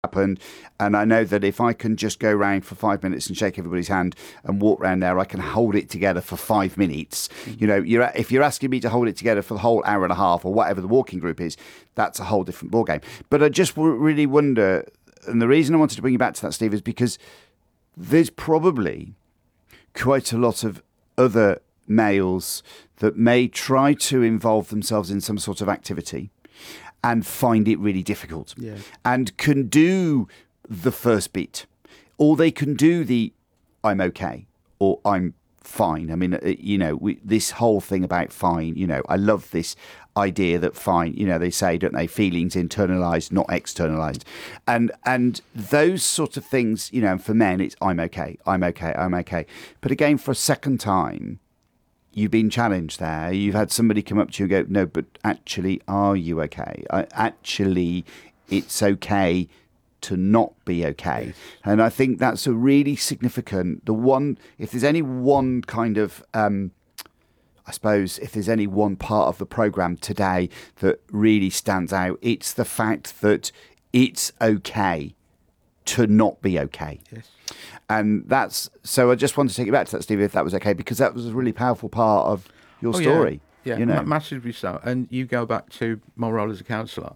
happened, and I know that if I can just go around for 5 minutes and shake everybody's hand and walk around there, I can hold it together for 5 minutes. You know, if you're asking me to hold it together for the whole hour and a half or whatever the walking group is, that's a whole different ballgame. But I just really wonder, and the reason I wanted to bring you back to that, Steve, is because there's probably quite a lot of other males that may try to involve themselves in some sort of activity and find it really difficult, and can do the first bit, or they can do the I'm okay or I'm fine. I mean, this whole thing about fine, I love this idea that fine, they say, don't they, feelings internalized, not externalized, and those sort of things, for men it's I'm okay. But again, for a second time, you've been challenged there. You've had somebody come up to you and go, no, but actually, are you okay? Actually, it's okay to not be okay. Yes. And I think that's a really significant, if there's any one kind of, I suppose, if there's any one part of the programme today that really stands out, it's the fact that it's okay to not be okay. Yes. And so I just wanted to take you back to that, Steve, if that was okay, because that was a really powerful part of your story. Yeah, massively so. And you go back to my role as a counsellor.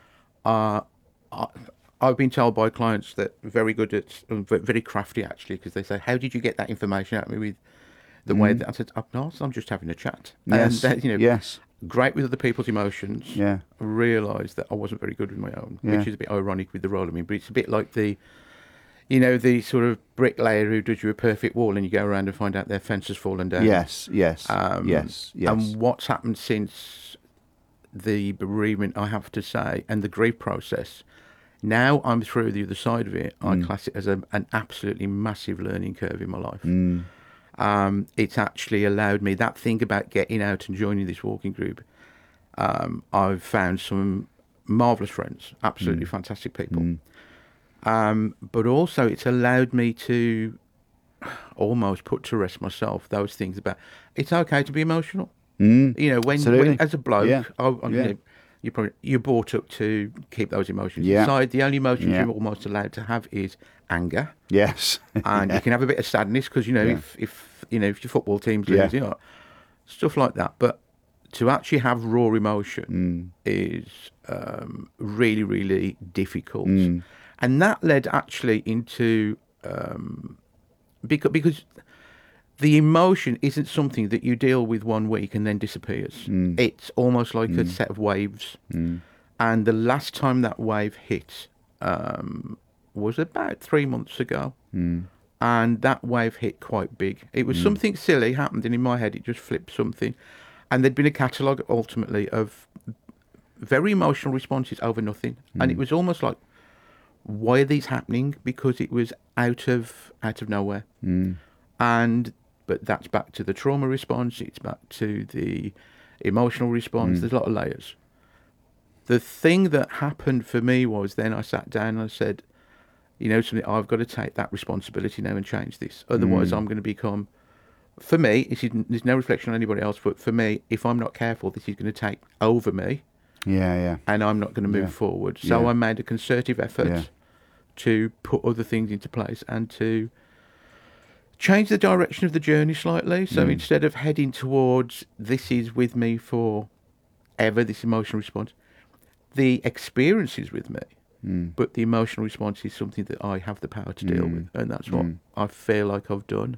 I've been told by clients that very good at, very crafty actually, because they say, how did you get that information out of me with the way that I said, I'm just having a chat. Yes, and yes. Great with other people's emotions. Yeah. I realised that I wasn't very good with my own, which is a bit ironic with the role of me, but it's a bit like the sort of bricklayer who does you a perfect wall and you go around and find out their fence has fallen down. Yes. And what's happened since the bereavement, I have to say, and the grief process, now I'm through the other side of it, I class it as an absolutely massive learning curve in my life. It's actually allowed me, that thing about getting out and joining this walking group, I've found some marvellous friends, absolutely fantastic people. But also it's allowed me to almost put to rest myself those things about it's okay to be emotional. When as a bloke, you're brought up to keep those emotions inside. The only emotions you're almost allowed to have is anger. Yes. And you can have a bit of sadness because if your football team's losing, stuff like that. But to actually have raw emotion is really, really difficult. And that led actually into because the emotion isn't something that you deal with 1 week and then disappears. It's almost like a set of waves. And the last time that wave hit was about 3 months ago. And that wave hit quite big. It was something silly happened, and in my head it just flipped something. And there'd been a catalogue ultimately of very emotional responses over nothing. And it was almost like, why are these happening? Because it was out of nowhere. But that's back to the trauma response. It's back to the emotional response. There's a lot of layers. The thing that happened for me was then I sat down and I said, something, I've got to take that responsibility now and change this. Otherwise, I'm going to become, for me, there's no reflection on anybody else, but for me, if I'm not careful, this is going to take over me. And I'm not going to move forward. So I made a concerted effort to put other things into place and to change the direction of the journey slightly. So instead of heading towards this is with me for ever, this emotional response, the experience is with me, but the emotional response is something that I have the power to deal with, and that's what I feel like I've done.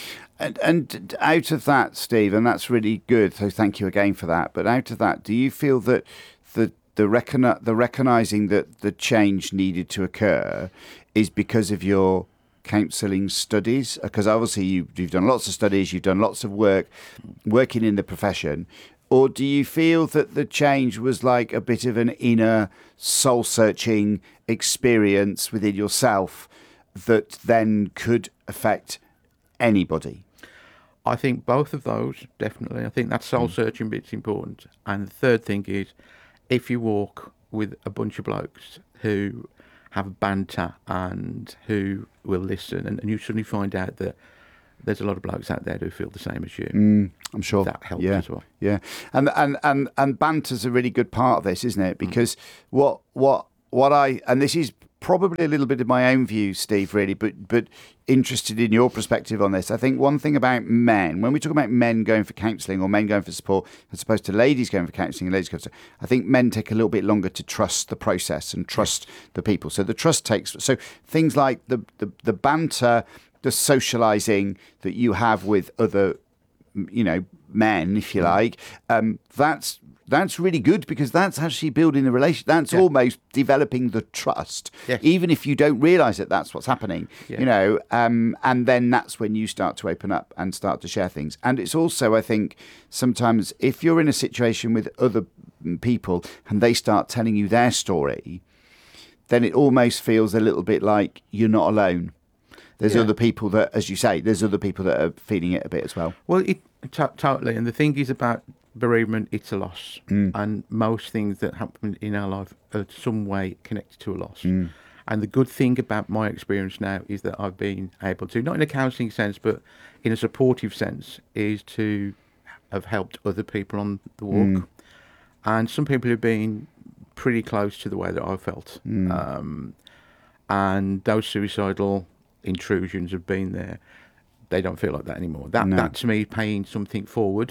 And out of that, Steve, and that's really good, so thank you again for that, but out of that, do you feel that the recognising that the change needed to occur is because of your counselling studies? Because obviously you've done lots of studies, you've done lots of work working in the profession, or do you feel that the change was like a bit of an inner soul-searching experience within yourself that then could affect anybody? I think both of those, definitely. I think that soul-searching bit's important. And the third thing is, if you walk with a bunch of blokes who have banter and who will listen, and you suddenly find out that there's a lot of blokes out there who feel the same as you. I'm sure that helps as well. Yeah, and banter's a really good part of this, isn't it? Because what I, and this is probably a little bit of my own views, Steve, really, but interested in your perspective on this. I think one thing about men, when we talk about men going for counselling or men going for support, as opposed to ladies going for counselling and ladies going for support, I think men take a little bit longer to trust the process and trust the people. So the trust takes, so things like the banter, the socialising that you have with other, men, if you like, that's really good, because that's actually building a relationship. That's almost developing the trust, even if you don't realise that that's what's happening, and then that's when you start to open up and start to share things. And it's also, I think, sometimes if you're in a situation with other people and they start telling you their story, then it almost feels a little bit like you're not alone. There's other people that, as you say, there's other people that are feeling it a bit as well. Well, totally. And the thing is about bereavement, it's a loss. And most things that happen in our life are some way connected to a loss. And the good thing about my experience now is that I've been able to, not in a counselling sense, but in a supportive sense, is to have helped other people on the walk. And some people have been pretty close to the way that I felt. And those suicidal intrusions have been there. They don't feel like that anymore. That to me is paying something forward.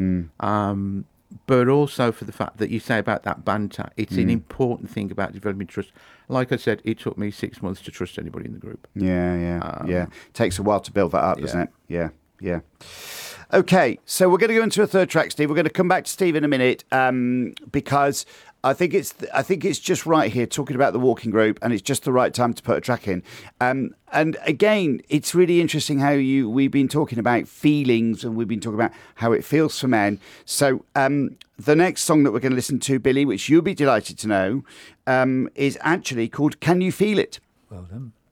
But also for the fact that you say about that banter, it's an important thing about developing trust. Like I said, it took me 6 months to trust anybody in the group. Yeah. Takes a while to build that up, doesn't it? Yeah. Okay, so we're going to go into a third track, Steve. We're going to come back to Steve in a minute, because I think it's just right here, talking about the walking group, and it's just the right time to put a track in. And again, it's really interesting how we've been talking about feelings, and we've been talking about how it feels for men. So the next song that we're going to listen to, Billy, which you'll be delighted to know, is actually called "Can You Feel It?" Well done.